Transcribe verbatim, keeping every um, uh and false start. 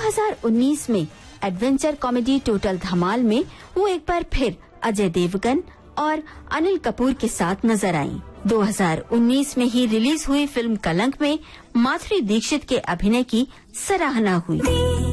हज़ार उन्नीस में एडवेंचर कॉमेडी टोटल धमाल में वो एक बार फिर अजय देवगन और अनिल कपूर के साथ नजर आईं। दो हज़ार उन्नीस में ही रिलीज हुई फिल्म कलंक में माधुरी दीक्षित के अभिनय की सराहना हुई।